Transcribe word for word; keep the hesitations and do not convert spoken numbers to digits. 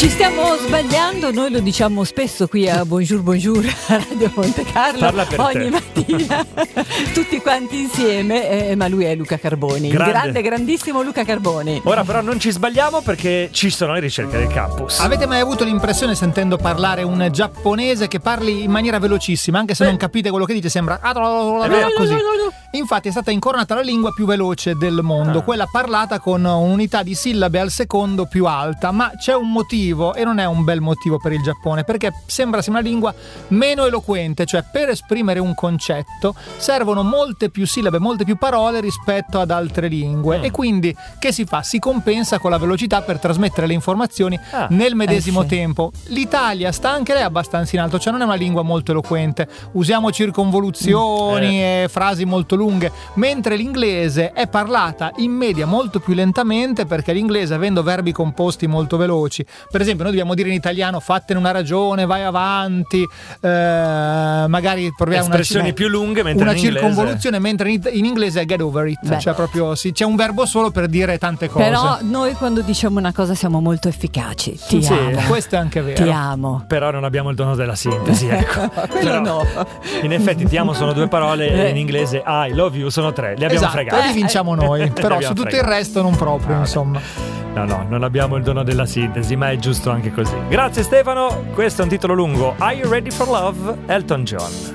Ci stiamo sbagliando, noi lo diciamo spesso qui a Bonjour Bonjour a Radio Monte Carlo ogni te. mattina tutti quanti insieme, eh, ma lui è Luca Carboni, grande. il grande grandissimo Luca Carboni. Ora però non ci sbagliamo perché ci sono le ricerche del campus. Avete mai avuto l'impressione, sentendo parlare un giapponese, che parli in maniera velocissima, anche se eh. non capite quello che dice, sembra così? Infatti è stata incoronata la lingua più veloce del mondo, ah. quella parlata con un'unità di sillabe al secondo più alta, ma c'è un motivo e non è un bel motivo per il Giappone, perché sembra sia una lingua meno eloquente, cioè per esprimere un concetto servono molte più sillabe, molte più parole rispetto ad altre lingue, mm. e quindi che si fa? Si compensa con la velocità per trasmettere le informazioni ah. nel medesimo eh sì. tempo. L'Italia sta anche lei abbastanza in alto, cioè non è una lingua molto eloquente, usiamo circonvoluzioni mm. eh. e frasi molto lunghe, mentre l'inglese è parlata in media molto più lentamente, perché l'inglese, avendo verbi composti molto veloci, per esempio noi dobbiamo dire in italiano fattene una ragione, vai avanti, eh, magari proviamo espressioni una, più lunghe, mentre una in circonvoluzione, mentre in, in inglese è get over it. Beh. Cioè proprio sì, c'è un verbo solo per dire tante cose. Però noi quando diciamo una cosa siamo molto efficaci. Ti sì, amo. Questo è anche vero. Ti amo. Però non abbiamo il dono della sintesi, ecco. Quello Però, no. In effetti ti amo sono due parole, in inglese I love you sono tre, li abbiamo esatto, fregati. li vinciamo noi, però su tutto fregati. il resto non proprio, ah, insomma. No, no, non abbiamo il dono della sintesi, ma è giusto anche così. Grazie Stefano, questo è un titolo lungo. Are You Ready for Love? Elton John.